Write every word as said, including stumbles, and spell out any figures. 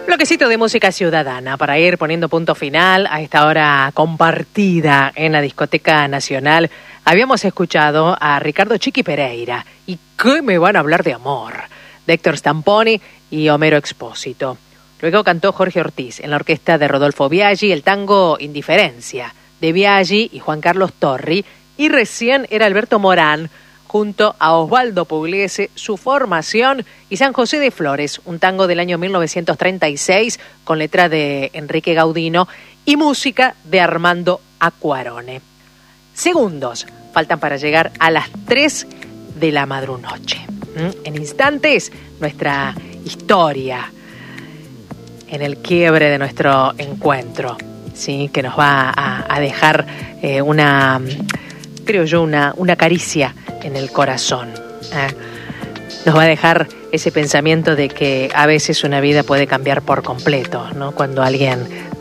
Bloquecito de música ciudadana para ir poniendo punto final a esta hora compartida en la Discoteca Nacional. Habíamos escuchado a Ricardo Chiqui Pereira y ¿qué me van a hablar de amor? De Héctor Stamponi y Homero Expósito. Luego cantó Jorge Ortiz en la orquesta de Rodolfo Biaggi el tango Indiferencia de Biaggi y Juan Carlos Torri, y recién era Alberto Morán junto a Osvaldo Pugliese, Su formación, y San José de Flores, un tango del año mil novecientos treinta y seis con letra de Enrique Gaudino y música de Armando Acquarone. Segundos faltan para llegar a las tres de la madrunoche. En instantes, nuestra historia en el quiebre de nuestro encuentro, ¿sí? Que nos va a, a dejar eh, una, creo yo, una, una caricia en el corazón. ¿eh? Nos va a dejar ese pensamiento de que a veces una vida puede cambiar por completo, ¿no? Cuando alguien